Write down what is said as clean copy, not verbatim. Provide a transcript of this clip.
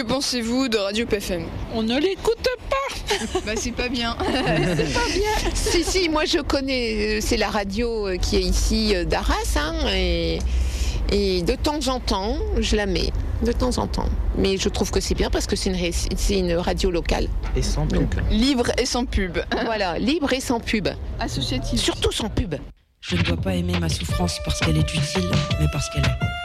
Que pensez-vous de Radio PFM ? On ne l'écoute pas. Bah c'est pas bien. C'est pas bien. Si, moi je connais, c'est la radio qui est ici d'Arras, et de temps en temps, je la mets, de temps en temps. Mais je trouve que c'est bien parce que c'est une radio locale. Et sans pub. Libre et sans pub. Voilà, libre et sans pub. Associative. Surtout sans pub. Je ne dois pas aimer ma souffrance parce qu'elle est utile, mais parce qu'elle est.